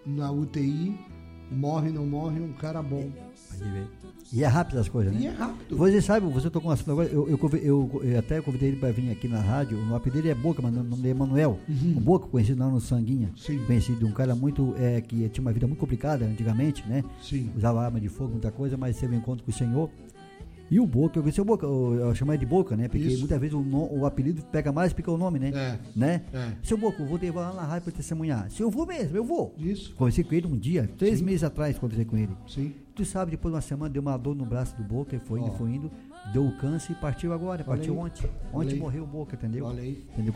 na UTI, morre, não morre, um cara bom. E é rápido as coisas, né? E é rápido. Você sabe, você tocou um assunto agora, eu até convidei ele para vir aqui na rádio, o nome dele é Boca, mas o nome dele é Emanuel. O Boca, conhecido não no Sanguinha. Sim. Conhecido, um cara muito, que tinha uma vida muito complicada antigamente, né? Sim. Usava arma de fogo, muita coisa, mas teve um encontro com o Senhor. E o Boca, eu conheci o Boca, eu chamo ele de Boca, né? Porque muitas vezes o apelido pega mais do que o nome, né? Seu Boca, eu vou levar lá na rádio para testemunhar. Se eu vou mesmo, eu vou. Isso. Conversei com ele um dia, 3 meses atrás, conversei com ele. Sim. Tu sabe, depois de uma semana deu uma dor no braço do Boca, foi indo, deu câncer e partiu agora, partiu ontem. Ontem morreu o Boca, entendeu? Olha aí. Entendeu?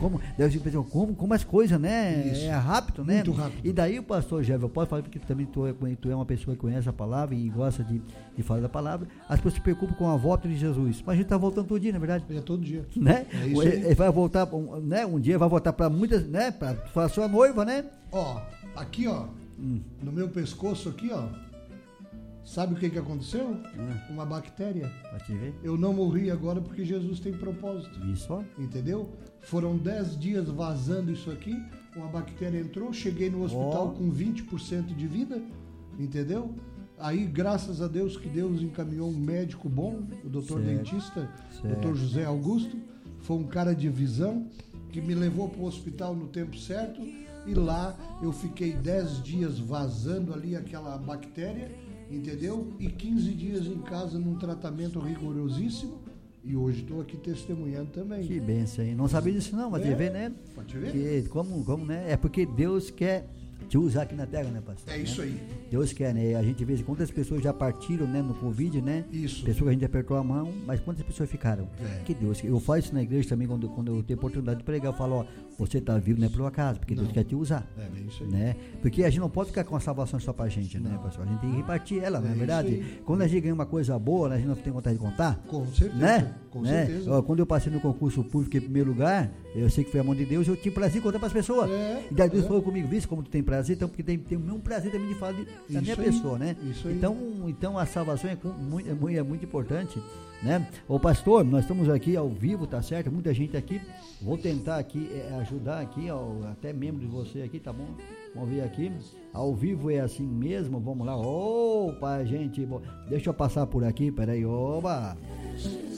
Como as coisas, né? Isso. É rápido, né? Muito rápido. E daí o pastor Jefferson, eu posso falar porque também tu é uma pessoa que conhece a palavra e gosta de falar da palavra, as pessoas se preocupam com a volta de Jesus. Mas a gente está voltando todo dia, na verdade. É todo dia. Né? É isso ele vai voltar, né? Um dia vai voltar para muitas, né? Para sua noiva, né? Ó, aqui, ó, no meu pescoço aqui, ó, sabe o que aconteceu? Uma bactéria. Pra te ver. Eu não morri agora porque Jesus tem propósito. Isso, ó. Entendeu? Foram 10 dias vazando isso aqui, uma bactéria entrou, cheguei no hospital com 20% de vida, entendeu? Aí, graças a Deus, que Deus encaminhou um médico bom, o doutor dentista, doutor José Augusto, foi um cara de visão, que me levou para o hospital no tempo certo, e lá eu fiquei 10 dias vazando ali aquela bactéria, entendeu? E 15 dias em casa num tratamento rigorosíssimo, e hoje estou aqui testemunhando também. Que bênção, hein? Não sabia disso não, mas TV, né? Pode ver? Que, como, né? É porque Deus quer te usar aqui na terra, né, pastor? É isso aí. Deus quer, né? A gente vê quantas pessoas já partiram, né, no Covid, né? Isso. Pessoas que a gente apertou a mão, mas quantas pessoas ficaram? Que Deus, eu faço isso na igreja também, quando eu tenho oportunidade de pregar, eu falo, ó, você está vivo não é por acaso, porque Deus quer te usar. É isso aí. Né? Porque a gente não pode ficar com a salvação só pra gente, né, pastor? A gente tem que repartir ela, não é verdade? Quando a gente ganha uma coisa boa, a gente não tem vontade de contar. Com certeza. Né? Com certeza. Ó, quando eu passei no concurso público, fiquei em primeiro lugar, eu sei que foi a mão de Deus, eu tinha prazer em contar para as pessoas. E daí Deus falou comigo, viu como tu tem prazer, então, porque tem o mesmo prazer também de falar da minha pessoa, né? Então a salvação é muito importante, né? Ô pastor, nós estamos aqui ao vivo, tá certo? Muita gente aqui, vou tentar aqui ajudar aqui, ó, até membro de você aqui, tá bom? Vamos ver aqui, ao vivo é assim mesmo, vamos lá, opa gente, deixa eu passar por aqui, peraí, oba!